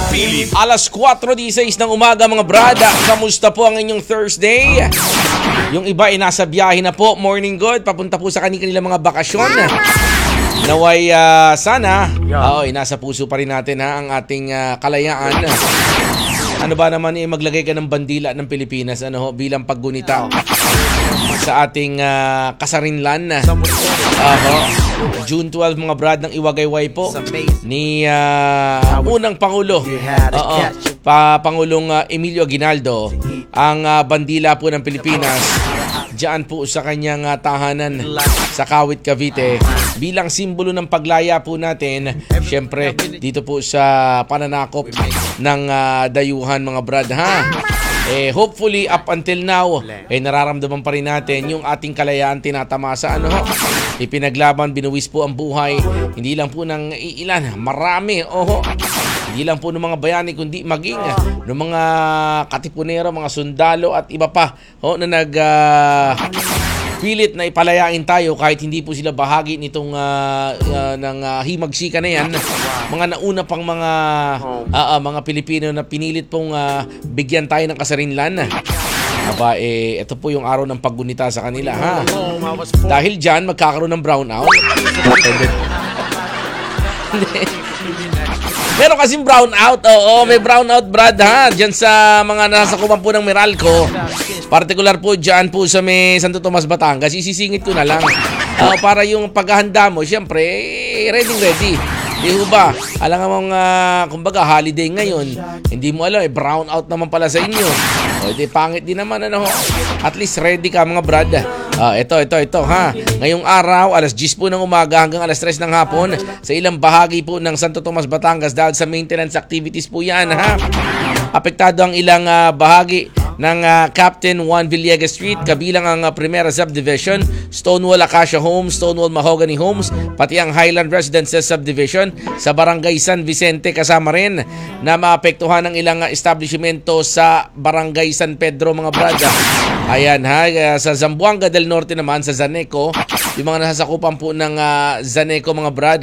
Alas 4:16 ng umaga mga brad. Kamusta po ang inyong Thursday? Yung iba ay nasa biyahe na po. Morning good. Papunta po sa kanilang mga bakasyon. Naway sana nasa puso pa rin natin ang ating kalayaan. Ano ba naman maglagay ka ng bandila ng Pilipinas bilang paggunita sa ating kasarinlan. June 12 mga brad ng iwagayway po ni unang Pangulo, Pangulong Emilio Aguinaldo, ang bandila po ng Pilipinas diyan po sa kanyang tahanan sa Kawit, Cavite bilang simbolo ng paglaya po natin, syempre dito po sa pananakop ng dayuhan mga brad hopefully up until now nararamdaman pa rin natin yung ating kalayaan tinatamasa ipinaglaban, binuwis po ang buhay hindi lang po ng ilan, marami hindi lang po ng mga bayani kundi maging ng mga katipunero, mga sundalo at iba pa na pilit na ipalayain tayo kahit hindi po sila bahagi nitong ng himagsikan na yan. Mga nauna pang mga Pilipino na pinilit pong bigyan tayo ng kasarinlan. Ito po yung araw ng paggunita sa kanila Dahil dyan magkakaroon ng brownout. Meron kasing brownout. May brownout brad diyan sa mga nasakupan po ng Meralco. Partikular po diyan po sa may Santo Tomas, Batangas. Isisingit ko na lang. Para yung paghahanda mo, syempre, ready. Di ba? Alam nga mga, kumbaga, holiday ngayon. Hindi mo alam, brownout naman pala sa inyo. Di pangit din naman, At least ready ka mga brad. Ito Ngayong araw, alas 10 po ng umaga hanggang alas 3 ng hapon sa ilang bahagi po ng Santo Tomas, Batangas dahil sa maintenance activities po yan, Apektado ang ilang bahagi ng Captain Juan Villegas Street, kabilang ang Primera Subdivision, Stonewall Acacia Homes, Stonewall Mahogany Homes, pati ang Highland Residences Subdivision sa Barangay San Vicente, kasama rin na maapektuhan ng ilang establishmento sa Barangay San Pedro mga brad. Ayan sa Zamboanga del Norte naman, sa Zaneco, yung mga nasasakupan po ng Zaneco mga brad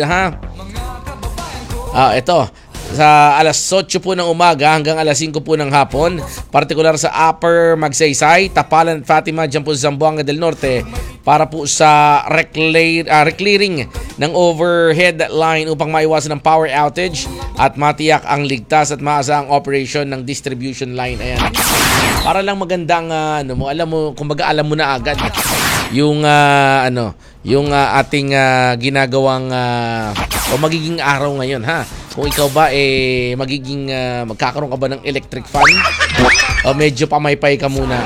ito sa alas 8 po ng umaga hanggang alas 5 po ng hapon, partikular sa Upper Magsaysay, Tapalan at Fatima dyan po sa Zamboanga del Norte para po sa reclearing ng overhead line upang maiwasan ng power outage at matiyak ang ligtas at maasaang operation ng distribution line. Ayan. Para lang magandang kumbaga alam mo na agad yung yung ating ginagawang o magiging araw ngayon Kung ikaw ba magiging magkakaroon ka ba ng electric fan o medyo pamaypay ka muna.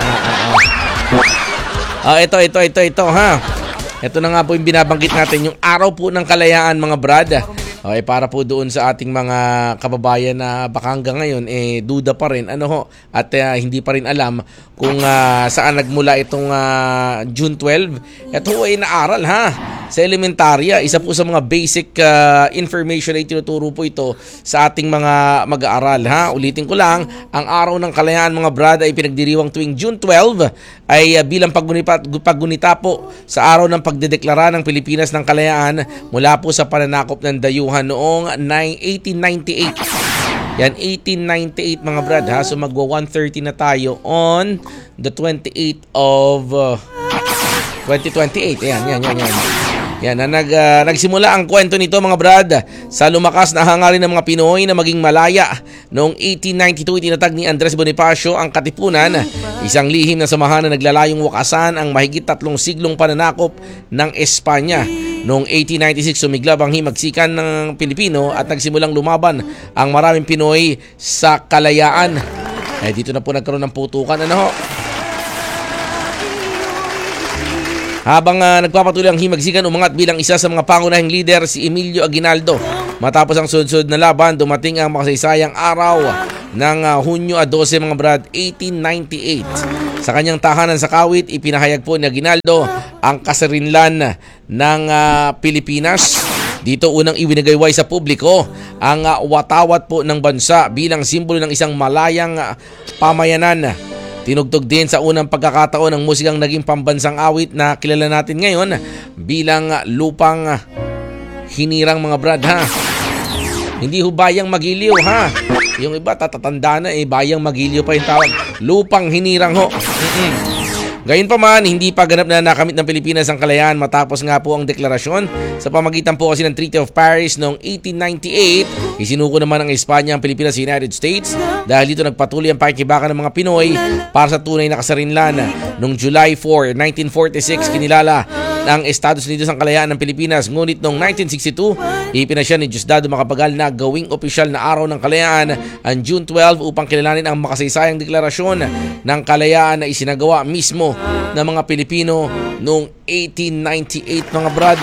Ito Ito na nga po yung binabanggit natin, yung araw po ng kalayaan mga brad. Para po doon sa ating mga kababayan na baka hanggang ngayon duda pa rin at hindi pa rin alam kung saan nagmula itong June 12. Ito ay naaral sa elementarya. Isa po sa mga basic information ay tinuturo po ito sa ating mga mag-aaral. Ulitin ko lang, ang araw ng kalayaan mga brad ay pinagdiriwang tuwing June 12 ay bilang paggunita po sa araw ng pagdedeklara ng Pilipinas ng kalayaan mula po sa pananakop ng dayuhan noong 1898. Yan, 1898 mga brad So magwa 130 na tayo on the 28th of 2028. Yan. Yan, nagsimula ang kwento nito mga brad sa lumakas na hangarin ng mga Pinoy na maging malaya. Noong 1892, itinatag ni Andres Bonifacio ang Katipunan, isang lihim na samahan na naglalayong wakasan ang mahigit 3 siglong pananakop ng Espanya. Noong 1896, sumiglab ang himagsikan ng Pilipino at nagsimulang lumaban ang maraming Pinoy sa kalayaan. Dito na po nagkaroon ng putukan. Habang nagpapatuloy ang himagsikan, umangat bilang isa sa mga pangunahing leader si Emilio Aguinaldo. Matapos ang sunod-sunod na laban, dumating ang makasaysayang araw ng Hunyo 12 mga brad, 1898. Sa kanyang tahanan sa Kawit, ipinahayag po ni Aguinaldo ang kasarinlan ng Pilipinas. Dito unang iwinagayway sa publiko ang watawat po ng bansa bilang simbolo ng isang malayang pamayanan. Tinugtog din sa unang pagkakataon ng musikang naging pambansang awit na kilala natin ngayon bilang Lupang Hinirang mga brad Hindi hubayang magiliw Yung iba tatatanda na bayang magilyo pa yung tawag. Lupang hinirang ho. Gayunpaman, hindi pa ganap na nakamit ng Pilipinas ang kalayaan matapos nga po ang deklarasyon sa pamagitan po kasi ng Treaty of Paris noong 1898. Isinuko naman ng Espanya ang Pilipinas sa United States dahil dito nagpatuloy ang pakikibakan ng mga Pinoy para sa tunay na kasarinlan. Noong July 4, 1946, kinilala ng Estados Unidos ang kalayaan ng Pilipinas. Ngunit noong 1962, ipinasya ni Diosdado Macapagal na gawing opisyal na araw ng kalayaan ang June 12 upang kilalanin ang makasaysayang deklarasyon ng kalayaan na isinagawa mismo ng mga Pilipino noong 1898 mga brad.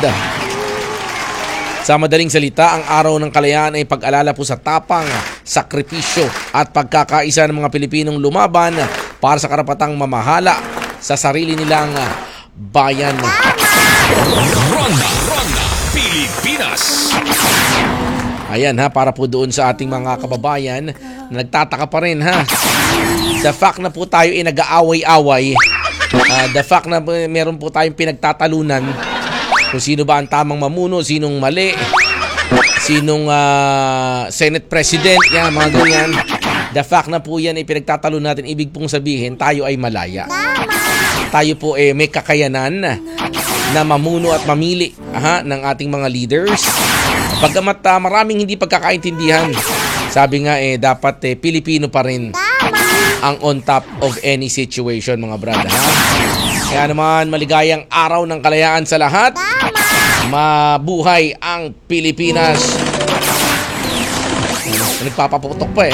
Sa madaling salita, ang araw ng kalayaan ay pag-alala po sa tapang, sakripisyo at pagkakaisa ng mga Pilipinong lumaban para sa karapatang mamahala sa sarili nilang bayan. Ronda Pilipinas. Ayan para po doon sa ating mga kababayan na nagtataka pa rin The fact na po tayo ay nag-aaway-away, the fact na meron po tayong pinagtatalunan kung sino ba ang tamang mamuno, sinong mali, sinong Senate President, mga ganyan. The fact na po yan ay pinagtatalunan natin, ibig pong sabihin tayo ay malaya. Tayo po may kakayanan na mamuno at mamili ng ating mga leaders. Pagkamat maraming hindi pagkakaintindihan, sabi nga dapat Pilipino pa rin ang on top of any situation mga brad. Kaya naman maligayang araw ng kalayaan sa lahat. Mabuhay ang Pilipinas. Nagpapaputok pa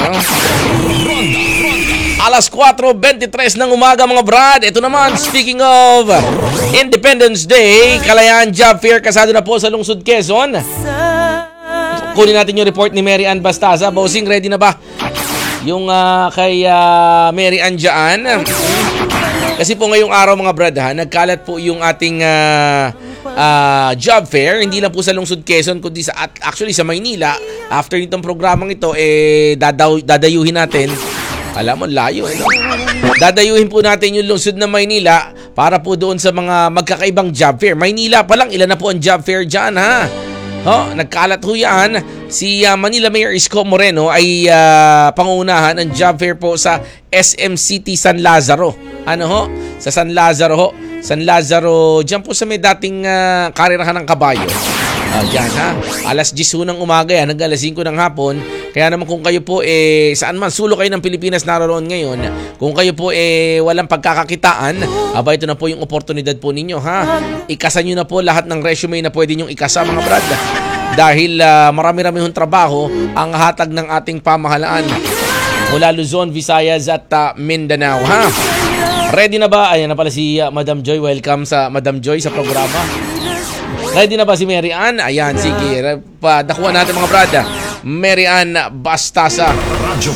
Alas 4:23 ng umaga mga brad. Ito naman, speaking of Independence Day, Kalayaan Job Fair kasado na po sa Lungsod Quezon. Kunin natin yung report ni Mary Ann Bastaza. Bossing, ready na ba? Yung kay Mary Ann dyan. Kasi po ngayong araw mga brad nagkalat po yung ating job fair. Hindi lang po sa Lungsod Quezon kundi actually sa Maynila. After nitong programang ito dadayuhin natin. Alam mo, layo Dadayuhin po natin yung lungsod ng Maynila para po doon sa mga magkakaibang job fair. Maynila pa lang, ilan na po ang job fair dyan nagkalat ho yan. Si Manila Mayor Isko Moreno ay pangunahan ng job fair po sa SM City San Lazaro. Sa San Lazaro San Lazaro, dyan po sa may dating karirahan ng kabayo. Diyan Alas 10 ng umaga yan, hanggang alas 5 ng hapon. Kaya naman kung kayo po saan man sulok kayo ng Pilipinas naroon ngayon, kung kayo po walang pagkakakitaan, ito na po yung oportunidad po ninyo Ikasa nyo na po lahat ng resume na pwede nyong ikasa mga brad. Dahil marami-rami hong trabaho ang hatag ng ating pamahalaan mula Luzon, Visayas at Mindanao Ready na ba? Ayan na pala si Madam Joy. Welcome sa Madam Joy sa programa. Ready na ba si Mary Ann? Ayan, sige. Padakuan natin mga brada. Mary Ann Bastaza. Radyo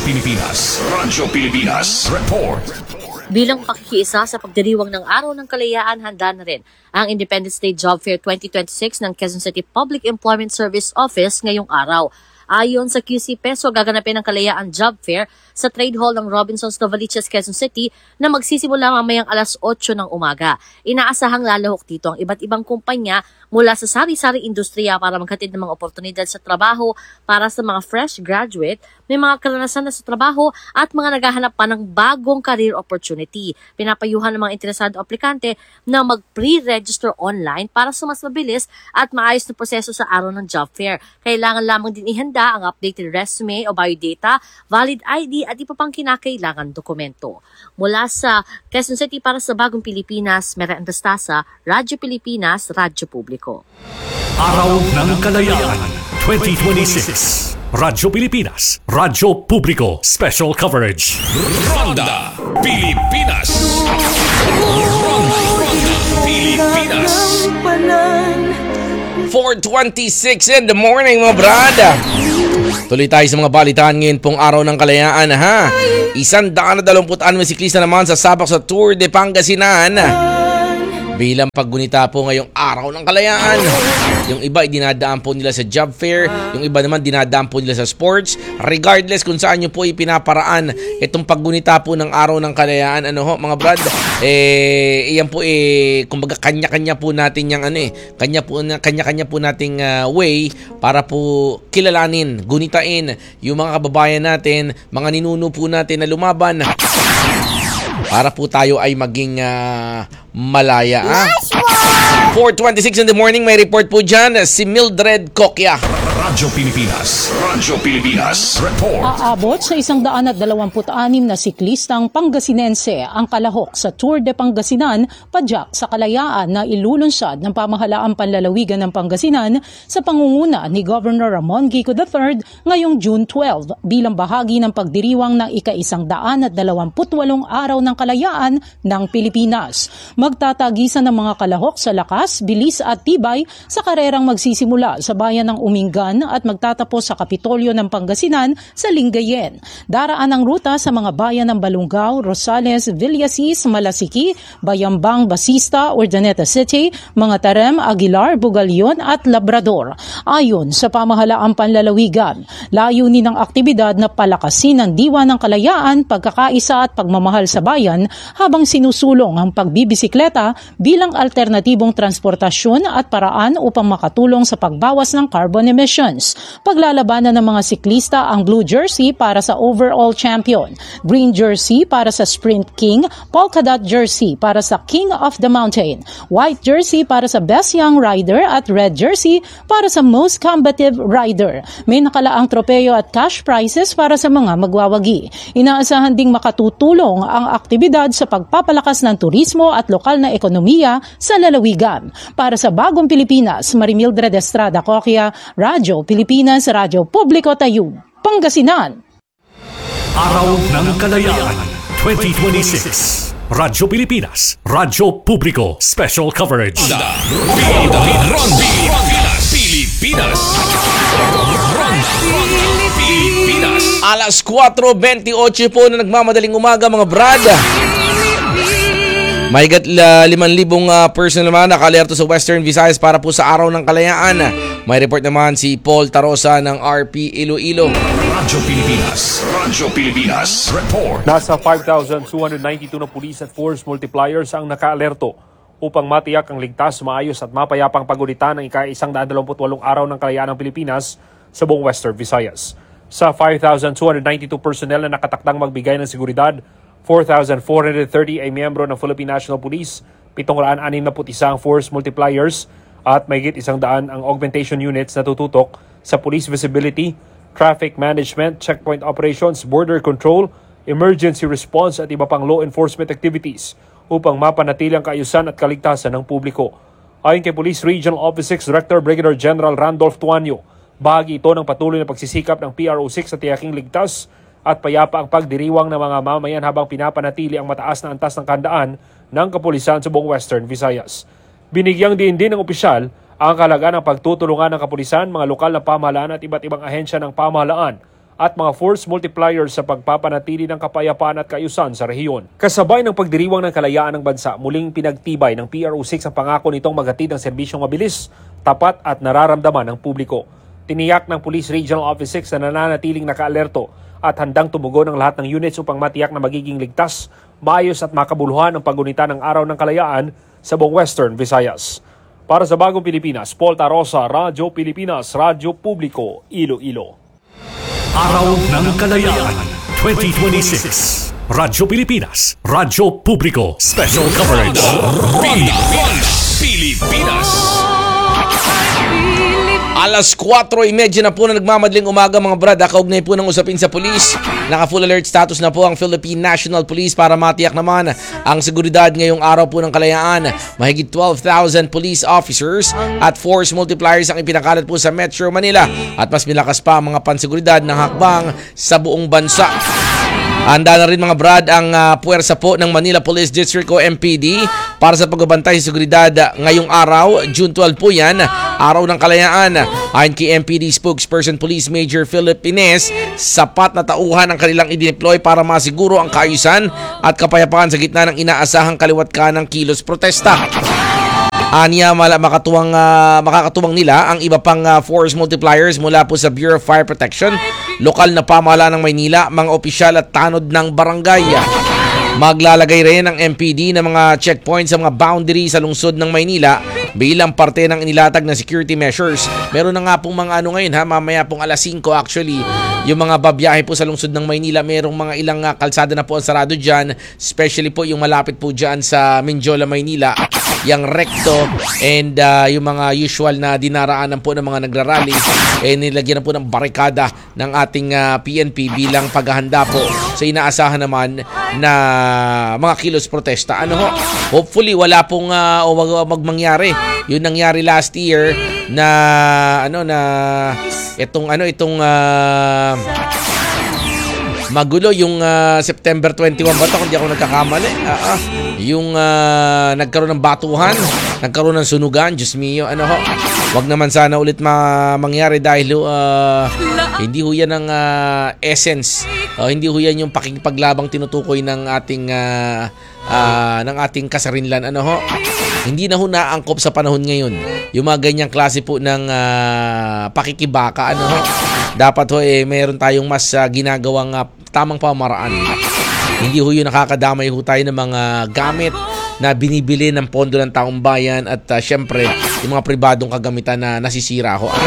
Pilipinas. Report. Bilang pakikiisa sa pagdiriwang ng Araw ng Kalayaan, handa na rin ang Independence Day Job Fair 2026 ng Quezon City Public Employment Service Office ngayong araw. Ayon sa QC Peso, gaganapin ang Kalayaan Job Fair sa Trade Hall ng Robinsons Novaliches, Quezon City na magsisimula mamayang alas 8 ng umaga. Inaasahang lalahok dito ang iba't ibang kumpanya mula sa sari-sari industriya para maghatid ng mga oportunidad sa trabaho para sa mga fresh graduate, may mga karanasan na sa trabaho at mga naghahanap pa ng bagong career opportunity. Pinapayuhan ng mga interesado aplikante na mag-pre-register online para sa mas mabilis at maayos na proseso sa araw ng job fair. Kailangan lamang din ihanda ang updated resume o biodata, valid ID at iba pang kinakailangan dokumento. Mula sa Quezon City para sa Bagong Pilipinas, Mary Ann Bastaza, Radyo Pilipinas, Radyo Publiko. Araw ng Kalayaan 2026. Radyo Pilipinas, Radyo Publiko, Special Coverage. Ronda Pilipinas. Ronda Pilipinas. 4:26 in the morning mga brada. Tuloy tayo sa mga balitaan ngayon pong araw ng kalayaan 126 siklista naman sa sabak sa Tour de Pangasinan. bilang paggunita po ngayong araw ng kalayaan. Yung iba dinadaan po nila sa job fair, yung iba naman dinadaan po nila sa sports. Regardless kung saan nyo po ipinaparaan itong paggunita po ng araw ng kalayaan, ano ho mga brad, iyan po kumbaga kanya-kanya po natin yung kanya-kanya po nating way para po kilalanin, gunitain yung mga kababayan natin, mga ninuno po natin na lumaban para po tayo ay maging malaya. 4:26 in the morning, may report po dyan si Mildred Coquia. Radyo Pilipinas, report. Aabot sa 126 na siklistang Pangasinense ang kalahok sa Tour de Pangasinan, padyak sa kalayaan na ilulunsad ng pamahalaang panlalawigan ng Pangasinan sa pangunguna ni Governor Ramon Gico III ngayong June 12 bilang bahagi ng pagdiriwang ng ika-128 araw ng kalayaan ng Pilipinas. Magtatagisan ng mga kalahok sa lakas, bilis at tibay sa karerang magsisimula sa bayan ng Umingan at magtatapos sa Kapitolyo ng Pangasinan sa Lingayen. Daraan ang ruta sa mga bayan ng Balungao, Rosales, Villasis, Malasiki, Bayambang, Basista, Urdaneta City, mga Tarem, Aguilar, Bugalyon at Labrador. Ayon sa pamahalaang panlalawigan, layunin ng aktibidad na palakasin ang diwa ng kalayaan, pagkakaisa at pagmamahal sa bayan habang sinusulong ang pagbibisikleta bilang alternatibong transportasyon at paraan upang makatulong sa pagbawas ng carbon emissions. Paglalabanan ng mga siklista ang blue jersey para sa overall champion, green jersey para sa sprint king, polka dot jersey para sa king of the mountain, white jersey para sa best young rider at red jersey para sa most combative rider. May nakalaang tropeyo at cash prizes para sa mga magwawagi. Inaasahan ding makatutulong ang aktibidad sa pagpapalakas ng turismo at lokal na ekonomiya sa lalawigan. Para sa Bagong Pilipinas, Marimildred Estrada Coquia, Radyo Pilipinas, Radyo Publiko Tayub, Pangasinan. Araw ng Kalayaan 2026. Radyo Pilipinas, Radyo Publiko, special coverage. Pilipinas. Alas 4:28 po na nagmamadaling umaga mga brad. Mahigit 5,000 person naman naka-alerto sa Western Visayas para po sa araw ng kalayaan. May report naman si Paul Tarosa ng RP Iloilo. Radyo Pilipinas, report. Nasa 5,292 na police at force multipliers ang naka-alerto upang matiyak ang ligtas, maayos at mapayapang paggunita ng ika-128 araw ng kalayaan ng Pilipinas sa buong Western Visayas. Sa 5,292 personnel na nakatakdang magbigay ng seguridad, 4,430 ay miyembro ng Philippine National Police, 761 ang force multipliers at mahigit 100 ang augmentation units na tututok sa police visibility, traffic management, checkpoint operations, border control, emergency response at iba pang law enforcement activities upang mapanatili ang kaayusan at kaligtasan ng publiko. Ayon kay Police Regional Office 6 Director Brigadier General Randolph Tuanyo, bahagi ito ng patuloy na pagsisikap ng PRO6 sa tiyaking ligtas at payapa ang pagdiriwang ng mga mamayan habang pinapanatili ang mataas na antas ng kandaan ng kapulisan sa buong Western Visayas. Binigyang diin ng opisyal ang kahalagaan ng pagtutulungan ng kapulisan, mga lokal na pamahalaan at iba't ibang ahensya ng pamahalaan at mga force multipliers sa pagpapanatili ng kapayapaan at kaayusan sa rehiyon. Kasabay ng pagdiriwang ng kalayaan ng bansa, muling pinagtibay ng PRO6 ang pangako nitong maghatid ng serbisyong mabilis, tapat at nararamdaman ng publiko. Tiniyak ng Police Regional Office 6 na nananatiling naka-alerto at handang tumugon ang lahat ng units upang matiyak na magiging ligtas, maayos at makabuluhan ang paggunita ng araw ng kalayaan sa buong Western Visayas. Para sa Bagong Pilipinas, Paul Tarosa, Radyo Pilipinas, Radyo Publiko, Iloilo. Araw ng Kalayaan 2026. Radyo Pilipinas, Radyo Publiko, special coverage. Pilipinas. Alas 4:30 na po na nagmamadaling umaga mga brad. Kaugnay po ng usapin sa pulis. Naka-full alert status na po ang Philippine National Police para matiyak naman ang seguridad ngayong araw po ng kalayaan. Mahigit 12,000 police officers at force multipliers ang ipinakalat po sa Metro Manila at mas milakas pa ang mga panseguridad ng hakbang sa buong bansa. Handa na rin mga brad ang puwersa po ng Manila Police District o MPD para sa pagbabantay sa seguridad ngayong araw. June 12 po yan, araw ng kalayaan. Ayon kay MPD spokesperson Police Major Philip Ines, sapat na tauhan ang kanilang i-deploy para masiguro ang kaayusan at kapayapaan sa gitna ng inaasahang kaliwat ka ng kilos protesta. Aniya makakatuwang nila ang iba pang force multipliers mula po sa Bureau of Fire Protection, lokal na pamahalaan ng Maynila, mga opisyal at tanod ng barangay. Maglalagay rin ang MPD ng mga checkpoints sa mga boundary sa lungsod ng Maynila bilang parte ng inilatag na security measures. Meron na nga pong mga ngayon mamaya pong alas 5 actually, yung mga babiyahe po sa lungsod ng Maynila, merong mga ilang kalsada na po ang sarado dyan, especially po yung malapit po dyan sa Mindiola, Maynila, yung Recto and yung mga usual na dinaraanan po ng mga nagrarally, nilagyan na po ng barikada ng ating PNP bilang paghahanda po sa inaasahan naman na mga kilos protesta. Hopefully wala pong magmangyari yun nangyari last year na itong magulo yung September 21 ba ito, kung di ako nagkakamali. Yung nagkaroon ng batuhan, nagkaroon ng sunugan, Diyos mio, wag naman sana ulit mangyari dahil hindi ho yan ang essence, hindi ho yan yung pakikipaglabang tinutukoy ng ating kasarinlan. Hindi na ho naangkop sa panahon ngayon yung mga ganyang klase po ng pakikibaka. Dapat ho mayroon tayong mas ginagawang tamang pamaraan. Hindi ho yun nakakadamay ho tayo ng mga gamit na binibili ng pondo ng taong bayan at syempre yung mga pribadong kagamitan na nasisira ho.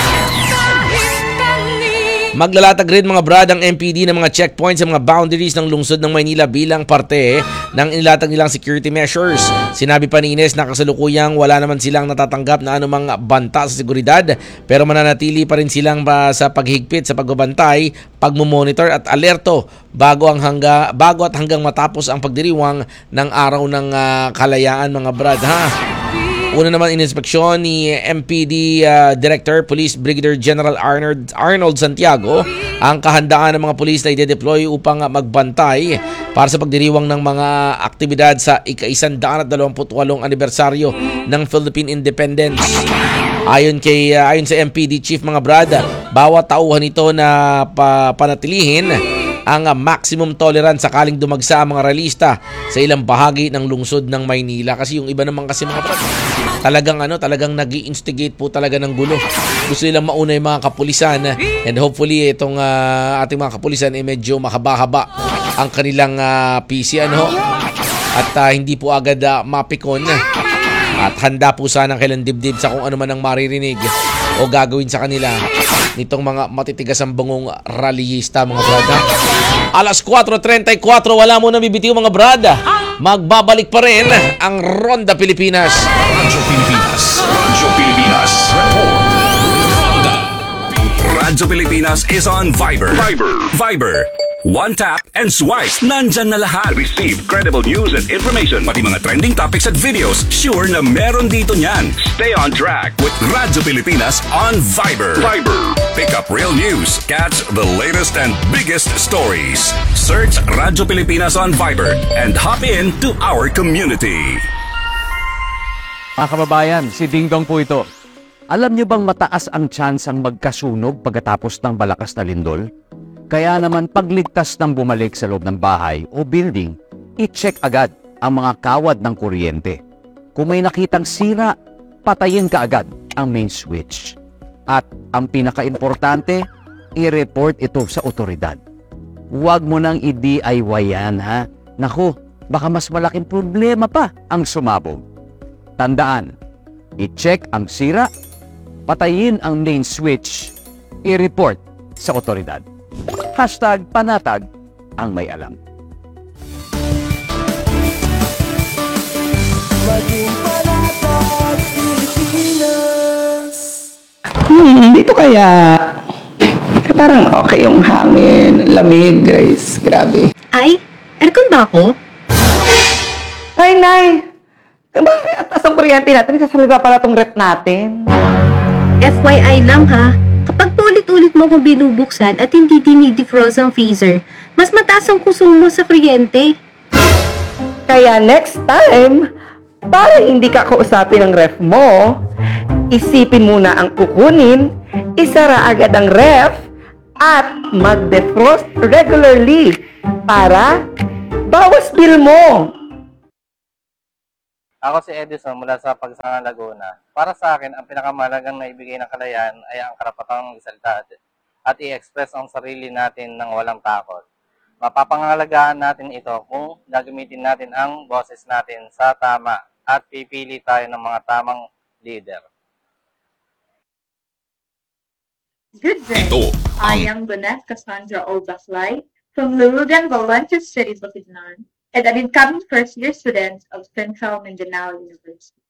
Maglalatag rin mga brad ang MPD ng mga checkpoints sa mga boundaries ng lungsod ng Maynila bilang parte ng inilatag nilang security measures. Sinabi pa ni Ines na kasalukuyang wala naman silang natatanggap na anumang banta sa seguridad, pero mananatili pa rin silang sa paghigpit sa pagbabantay, pagmumonitor at alerto bago at hanggang matapos ang pagdiriwang ng araw ng kalayaan mga brad Una naman ininspeksyon ni MPD Director Police Brigadier General Arnold Santiago ang kahandaan ng mga pulis na i-deploy upang magbantay para sa pagdiriwang ng mga aktibidad sa ika-128 anibersaryo ng Philippine Independence. Ayon sa MPD Chief mga brad, bawat tauhan ito na panatilihin ang maximum tolerance sakaling dumagsa ang mga realista sa ilang bahagi ng lungsod ng Maynila. Kasi yung iba naman kasi mga brad, talagang nag-i-instigate po talaga ng gulo. Gusto nilang mauna yung mga kapulisan and hopefully itong ating mga kapulisan medyo mahaba-haba ang kanilang PC at hindi po agad mapikon at handa po sana kailan dibdib sa kung ano man ang maririnig o gagawin sa kanila nitong mga matitigas ang bangong rallyista mga brada. Alas 4:34, wala mo na bibitiw mga brada. Magbabalik pa rin ang Ronda Pilipinas. Radyo Pilipinas. Radyo Pilipinas. Report. Ronda. Radyo Pilipinas is on Viber. Viber. One tap and swipe. Nandyan na lahat. Receive credible news and information. Pati mga trending topics at videos. Sure na meron dito niyan. Stay on track with Radyo Pilipinas on Viber. Pick up real news. Catch the latest and biggest stories. Search Radyo Pilipinas on Viber and hop in to our community. Mga kababayan, si Ding Dong po ito. Alam niyo bang mataas ang tsansang magkasunog pagkatapos ng malakas na lindol? Kaya naman pagligtas ng bumalik sa loob ng bahay o building, i-check agad ang mga kawad ng kuryente. Kung may nakitang sira, patayin ka agad ang main switch. At ang pinaka-importante, i-report ito sa otoridad. Huwag mo nang i-DIY yan, ha? Naku, baka mas malaking problema pa ang sumabog. Tandaan, i-check ang sira, patayin ang main switch, i-report sa otoridad. #panatag ang may alam. Dito kaya parang okay yung hangin, lamig, guys. Grabe. Ay, aircon ba ako? Ay, Nay! Bakit at taas ang kuryente natin? Sasalga pala tong rep natin. FYI lang ha, kapag paulit-ulit mo kung binubuksan at hindi dinidefrost ang freezer, mas mataas ang konsumo sa kuryente. Kaya next time, para hindi ka kausapin ng ref mo, isipin muna ang kukunin, isara agad ang ref, at mag-defrost regularly para bawas bill mo. Ako si Edison mula sa Pagsangan, Laguna. Para sa akin, ang pinakamahalagang naibigay ng kalayaan ay ang karapatang magsalita at i-express ang sarili natin ng walang takot. Mapapangalagaan natin ito kung gagamitin natin ang boses natin sa tama at pipili tayo ng mga tamang leader. Good day. Ito I am Bonette Cassandra Obaflay from Lulugan, Valentis City, Bukidnon, and an incoming first-year student of Central Mindanao University.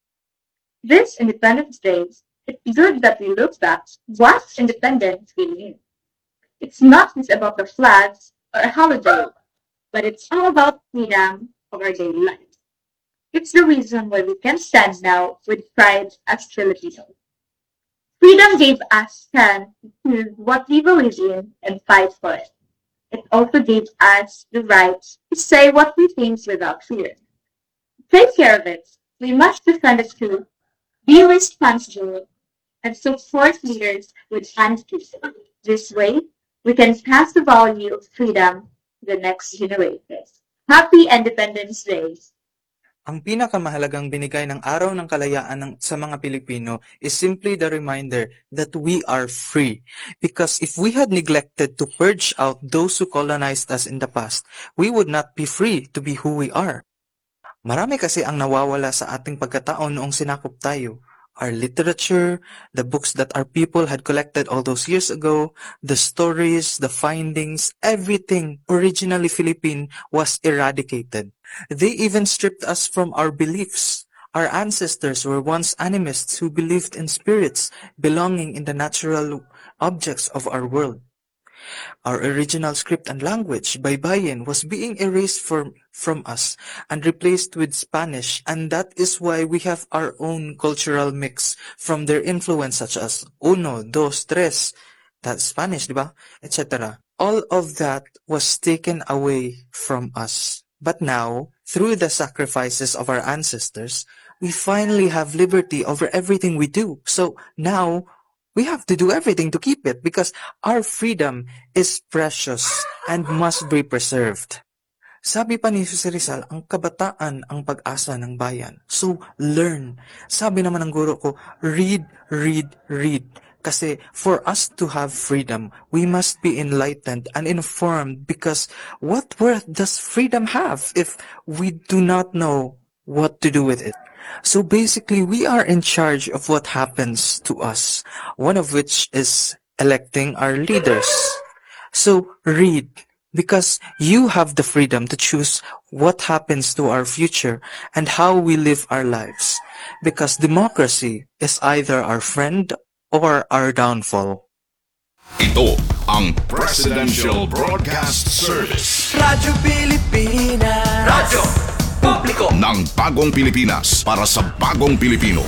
This Independence Day, it's good that we look back what independence really is. It's not just about the flags or a holiday, but it's all about freedom of our daily life. It's the reason why we can stand now with pride as Filipinos. Freedom gave us chance to choose what we believe in and fight for it. It also gave us the right to say what we think without fear. Take care of it. We must defend the truth, be responsible, and support leaders with honesty. This way, we can pass the value of freedom to the next generation. Happy Independence Day! Ang pinakamahalagang binigay ng Araw ng Kalayaan sa mga Pilipino is simply the reminder that we are free. Because if we had neglected to purge out those who colonized us in the past, we would not be free to be who we are. Marami kasi ang nawawala sa ating pagkatao noong sinakop tayo. Our literature, the books that our people had collected all those years ago, the stories, the findings, everything originally Philippine was eradicated. They even stripped us from our beliefs. Our ancestors were once animists who believed in spirits belonging in the natural objects of our world. Our original script and language, Baybayin, was being erased from us and replaced with Spanish, and that is why we have our own cultural mix from their influence such as uno, dos, tres, that's Spanish, diba? Etc. All of that was taken away from us. But now, through the sacrifices of our ancestors, we finally have liberty over everything we do. So now, we have to do everything to keep it because our freedom is precious and must be preserved. Sabi pa ni Jose Rizal, ang kabataan ang pag-asa ng bayan. So, learn. Sabi naman ng guro ko, read, read, read. Kasi for us to have freedom, we must be enlightened and informed because what worth does freedom have if we do not know what to do with it? So basically, we are in charge of what happens to us, one of which is electing our leaders. So read, because you have the freedom to choose what happens to our future and how we live our lives. Because democracy is either our friend or our downfall. Ito ang Presidential Broadcast Service. Radyo Pilipinas. Radyo Publiko ng Bagong Pilipinas para sa Bagong Pilipino.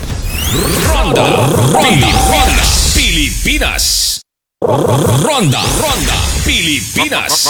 Ronda Pilipinas. Ronda Pilipinas.